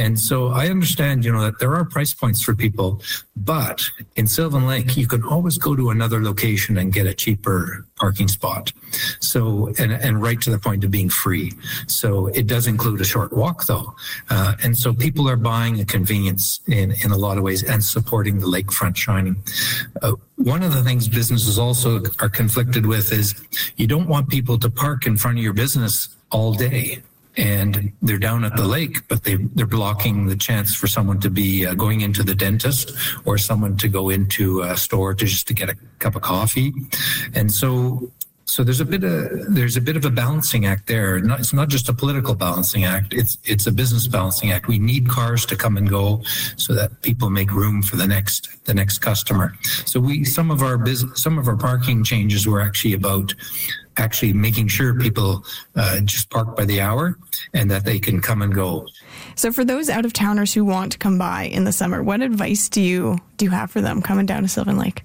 And so I understand, that there are price points for people, but in Sylvan Lake, you can always go to another location and get a cheaper parking spot. So, and right to the point of being free. So it does include a short walk though. And so people are buying a convenience in a lot of ways and supporting the lakefront shining. One of the things businesses also are conflicted with is you don't want people to park in front of your business all day. And they're down at the lake, but they're blocking the chance for someone to be going into the dentist or someone to go into a store to get a cup of coffee. And so there's a bit of a balancing act there. It's not just a political balancing act. It's a business balancing act. We need cars to come and go so that people make room for the next customer. So some of our parking changes were actually about making sure people just park by the hour and that they can come and go. So for those out-of-towners who want to come by in the summer, what advice do you have for them coming down to Sylvan Lake?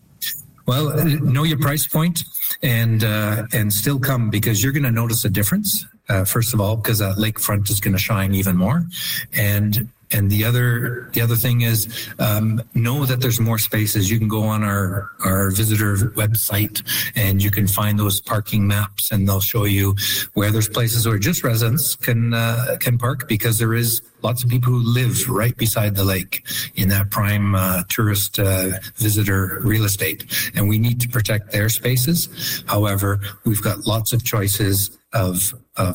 Well, know your price point and still come, because you're going to notice a difference. First of all, because that lakefront is going to shine even more. And the other thing is, know that there's more spaces. You can go on our visitor website and you can find those parking maps, and they'll show you where there's places where just residents can park, because there is lots of people who live right beside the lake in that prime tourist visitor real estate, and we need to protect their spaces. However, we've got lots of choices of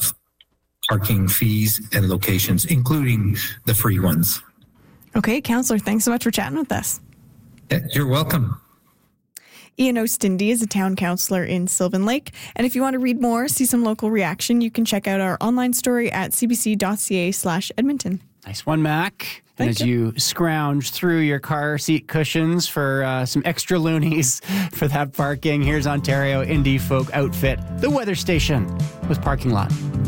parking fees and locations, including the free ones. Okay, Councillor, thanks so much for chatting with us. You're welcome. Ian Oostindee is a town councillor in Sylvan Lake. And if you want to read more, see some local reaction, you can check out our online story at cbc.ca/Edmonton. Nice one, Mac. And as you scrounge through your car seat cushions for some extra loonies for that parking, here's Ontario indie folk outfit, The Weather Station, with Parking Lot.